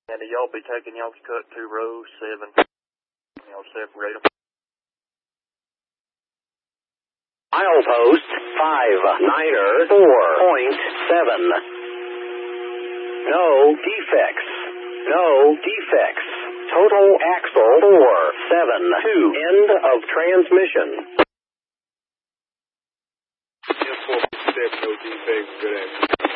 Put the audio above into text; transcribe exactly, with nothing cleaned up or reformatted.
And y'all be taking y'all's cut two rows, seven. Y'all separate them. Milepost five niner four point seven. No defects. No defects. Total axle four seven two. End of transmission. Yes, four seven, no defects. Good answer.